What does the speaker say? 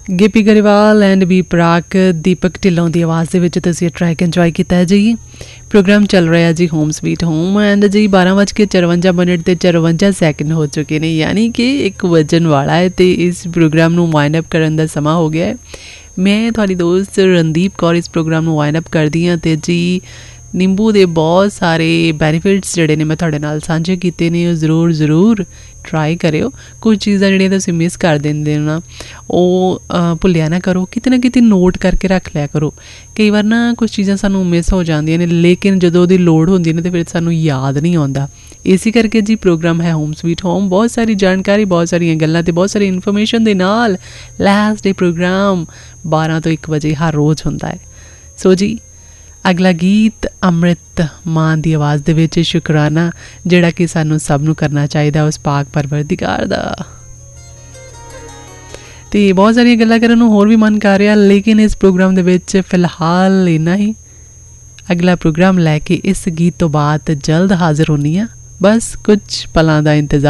Gippy Grewal and B Praak ਦੀਪਕ ਢਿੱਲੋਂ ਦੀ ਆਵਾਜ਼ ਦੇ ਵਿੱਚ ਤੁਸੀਂ ਟਰੈਕ ਇੰਜੋਏ ਕੀਤਾ ਹੈ ਜੀ। ਪ੍ਰੋਗਰਾਮ ਚੱਲ ਰਿਹਾ ਜੀ ਹੋਮ ਸਵੀਟ ਹੋਮ ਐਂਡ ਜੀ 12:54 ਤੇ 54 ਸੈਕਿੰਡ ਹੋ ਚੁੱਕੇ ਨੇ, ਯਾਨੀ ਕਿ 1 ਵੱਜਣ ਵਾਲਾ ਹੈ ਤੇ ਇਸ ਪ੍ਰੋਗਰਾਮ ਨੂੰ ਵਾਈਂਡ ਅਪ ਕਰਨ ਦਾ ਸਮਾਂ ਹੋ ਗਿਆ ਹੈ। ਮੈਂ ਤੁਹਾਡੀ ਦੋਸਤ ਰਣਦੀਪ ਕੌਰ ਇਸ ਪ੍ਰੋਗਰਾਮ ਨੂੰ ਵਾਈਂਡ ਅਪ ਕਰਦੀ ਹਾਂ ਤੇ ਜੀ ਨਿੰਬੂ ਦੇ ਬਹੁਤ ਸਾਰੇ ਬੈਨੀਫਿਟਸ ਜਿਹੜੇ ਨੇ ਮੈਂ ਤੁਹਾਡੇ ਨਾਲ ਸਾਂਝੇ ਕੀਤੇ ਨੇ, ਉਹ ਜ਼ਰੂਰ ਟਰਾਈ ਕਰਿਓ। ਕੁਝ ਚੀਜ਼ਾਂ ਜਿਹੜੀਆਂ ਤੁਸੀਂ ਮਿਸ ਕਰ ਦਿੰਦੇ ਹੋ ਨਾ, ਉਹ ਭੁੱਲਿਆ ਨਾ ਕਰੋ, ਕਿਤੇ ਨਾ ਕਿਤੇ ਨੋਟ ਕਰਕੇ ਰੱਖ ਲਿਆ ਕਰੋ। ਕਈ ਵਾਰ ਨਾ ਕੁਝ ਚੀਜ਼ਾਂ ਸਾਨੂੰ ਮਿਸ ਹੋ ਜਾਂਦੀਆਂ ਨੇ, ਲੇਕਿਨ ਜਦੋਂ ਉਹਦੀ ਲੋੜ ਹੁੰਦੀ ਨੇ ਤਾਂ ਫਿਰ ਸਾਨੂੰ ਯਾਦ ਨਹੀਂ ਆਉਂਦਾ। ਇਸੇ ਕਰਕੇ ਜੀ ਪ੍ਰੋਗਰਾਮ ਹੈ ਹੋਮ ਸਵੀਟ ਹੋਮ, ਬਹੁਤ ਸਾਰੀ ਜਾਣਕਾਰੀ, ਬਹੁਤ ਸਾਰੀਆਂ ਗੱਲਾਂ ਅਤੇ ਬਹੁਤ ਸਾਰੀ ਇਨਫੋਰਮੇਸ਼ਨ ਦੇ ਨਾਲ ਲਾਸਟ ਡੇ ਪ੍ਰੋਗਰਾਮ 12 ਤੋਂ 1 ਵਜੇ ਹਰ ਰੋਜ਼ ਹੁੰਦਾ ਹੈ। ਸੋ ਜੀ ਅਗਲਾ ਗੀਤ ਅੰਮ੍ਰਿਤ ਮਾਨ ਦੀ ਆਵਾਜ਼ ਦੇ ਵਿੱਚ ਸ਼ੁਕਰਾਨਾ, ਜਿਹੜਾ ਕਿ ਸਾਨੂੰ ਸਭ ਨੂੰ ਕਰਨਾ ਚਾਹੀਦਾ ਉਸ ਪਾਕ ਪਰਵਰਦੀਗਾਰ ਦਾ। ਅਤੇ ਬਹੁਤ ਸਾਰੀਆਂ ਗੱਲਾਂ ਕਰਨ ਨੂੰ ਹੋਰ ਵੀ ਮਨ ਕਰ ਰਿਹਾ, ਲੇਕਿਨ ਇਸ ਪ੍ਰੋਗਰਾਮ ਦੇ ਵਿੱਚ ਫਿਲਹਾਲ ਇੰਨਾ ਹੀ। ਅਗਲਾ ਪ੍ਰੋਗਰਾਮ ਲੈ ਕੇ ਇਸ ਗੀਤ ਤੋਂ ਬਾਅਦ ਜਲਦ ਹਾਜ਼ਰ ਹੋਣੀ ਆ, ਬਸ ਕੁਝ ਪਲਾਂ ਦਾ ਇੰਤਜ਼ਾਰ।